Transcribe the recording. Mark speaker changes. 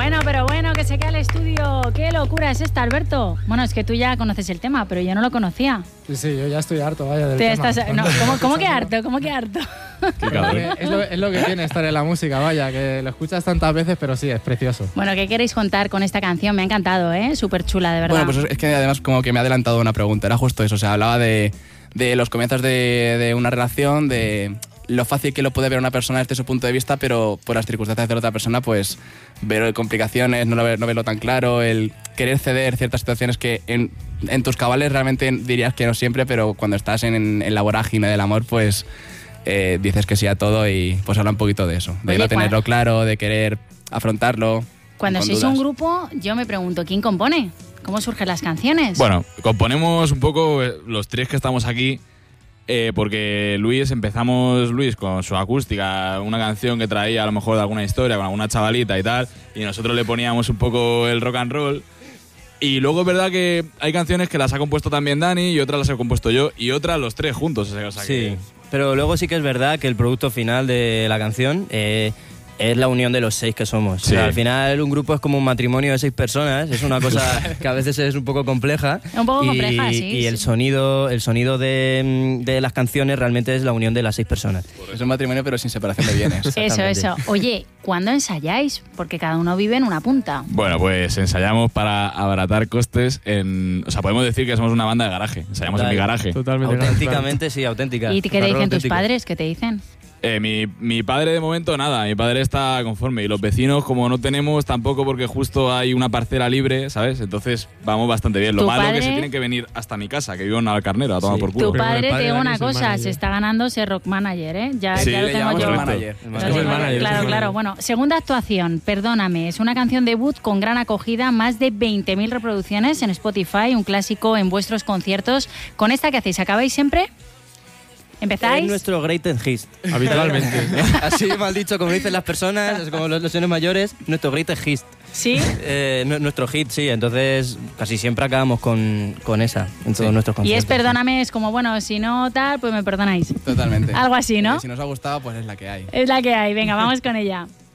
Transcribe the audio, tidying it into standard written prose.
Speaker 1: bueno, que se queda el estudio. ¿Qué locura es esta, Alberto? Bueno, es que tú ya conoces el tema, pero yo no lo conocía.
Speaker 2: Sí, yo ya estoy harto, vaya, del tema.
Speaker 1: ¿Cómo que harto? ¿Cómo que harto?
Speaker 3: Qué cabrón.
Speaker 2: Es lo que tiene estar en la música, vaya, que lo escuchas tantas veces, pero sí, es precioso.
Speaker 1: Bueno, ¿qué queréis contar con esta canción? Me ha encantado, Súper chula, de verdad.
Speaker 4: Bueno, pues es que además como que me ha adelantado una pregunta, era justo eso, o sea, hablaba de los comienzos de una relación, de lo fácil que lo puede ver una persona desde su punto de vista, pero por las circunstancias de la otra persona, pues ver complicaciones, no verlo tan claro, el querer ceder ciertas situaciones que en tus cabales realmente dirías que no siempre, pero cuando estás en la vorágine del amor, pues dices que sí a todo y pues habla un poquito de eso, de no tenerlo claro, de querer afrontarlo.
Speaker 1: Cuando sois un grupo, yo me pregunto, ¿quién compone? ¿Cómo surgen las canciones?
Speaker 3: Bueno, componemos un poco los tres que estamos aquí. Porque empezamos Luis con su acústica, una canción que traía a lo mejor de alguna historia con alguna chavalita y tal, y nosotros le poníamos un poco el rock and roll. Y luego es verdad que hay canciones que las ha compuesto también Dani y otras las he compuesto yo y otras los tres juntos. O sea
Speaker 5: sí,
Speaker 3: que...
Speaker 5: pero luego sí que es verdad que el producto final de la canción es la unión de los 6 que somos.
Speaker 3: Sí.
Speaker 5: O sea, al final un grupo es como un matrimonio de 6 personas, es una cosa que a veces es un poco compleja.
Speaker 1: Un poco compleja, sí.
Speaker 5: Y el sonido de las canciones realmente es la unión de las 6 personas.
Speaker 4: Es un matrimonio pero sin separación de bienes.
Speaker 1: Eso. Oye, ¿cuándo ensayáis? Porque cada uno vive en una punta.
Speaker 3: Bueno, pues ensayamos para abaratar costes o sea, podemos decir que somos una banda de garaje. Ensayamos en mi garaje.
Speaker 2: Totalmente.
Speaker 5: Auténticamente, sí, auténtica.
Speaker 1: ¿Y qué te dicen tus padres? ¿Qué te dicen?
Speaker 3: Mi padre de momento nada, mi padre está conforme y los vecinos como no tenemos tampoco porque justo hay una parcela libre, ¿sabes? Entonces vamos bastante bien. Lo malo es que se tienen que venir hasta mi casa, que vivo en Alcarnero, a tomar por culo.
Speaker 1: Tu padre, te digo una cosa, se está ganando ser rock manager, ¿eh? Ya lo tengo yo. Claro. Bueno, segunda actuación, Perdóname, es una canción debut con gran acogida, más de 20.000 reproducciones en Spotify, un clásico en vuestros conciertos. ¿Con esta qué hacéis? ¿Acabáis siempre? ¿Empezáis?
Speaker 5: Es nuestro greatest hit.
Speaker 2: Habitualmente.
Speaker 5: Así mal dicho, como dicen las personas, como los señores mayores, nuestro greatest hit.
Speaker 1: ¿Sí?
Speaker 5: Nuestro hit, sí. Entonces, casi siempre acabamos con esa en todos nuestros conciertos.
Speaker 1: Y es Perdóname, es como, bueno, si no tal, pues me perdonáis.
Speaker 4: Totalmente.
Speaker 1: Algo así, ¿no?
Speaker 4: Si nos ha gustado, pues es la que hay.
Speaker 1: Es la que hay. Venga, vamos con ella.